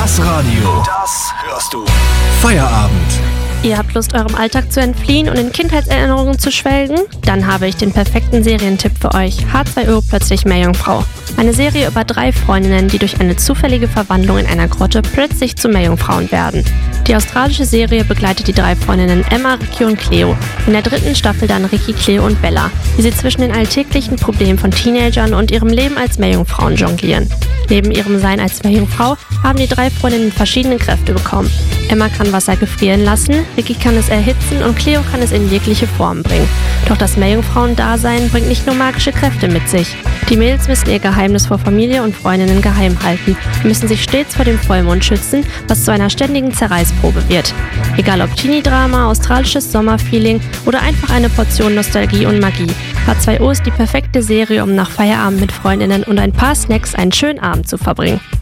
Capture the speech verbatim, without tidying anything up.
Das Radio. Das hörst du. Feierabend. Ihr habt Lust, eurem Alltag zu entfliehen und in Kindheitserinnerungen zu schwelgen? Dann habe ich den perfekten Serientipp für euch. H zwei O plötzlich Meerjungfrau. Eine Serie über drei Freundinnen, die durch eine zufällige Verwandlung in einer Grotte plötzlich zu Meerjungfrauen werden. Die australische Serie begleitet die drei Freundinnen Emma, Ricky und Cleo. In der dritten Staffel dann Ricky, Cleo und Bella, wie sie zwischen den alltäglichen Problemen von Teenagern und ihrem Leben als Meerjungfrauen jonglieren. Neben ihrem Sein als Meerjungfrau haben die drei Freundinnen verschiedene Kräfte bekommen. Emma kann Wasser gefrieren lassen, Ricky kann es erhitzen und Cleo kann es in jegliche Form bringen. Doch das Meerjungfrauen-Dasein bringt nicht nur magische Kräfte mit sich. Die Mädels müssen ihr Geheimnis vor Familie und Freundinnen geheim halten und müssen sich stets vor dem Vollmond schützen, was zu einer ständigen Zerreißprobe wird. Egal ob Teenie-Drama, australisches Sommerfeeling oder einfach eine Portion Nostalgie und Magie. H zwei O ist die perfekte Serie, um nach Feierabend mit Freundinnen und ein paar Snacks einen schönen Abend zu verbringen.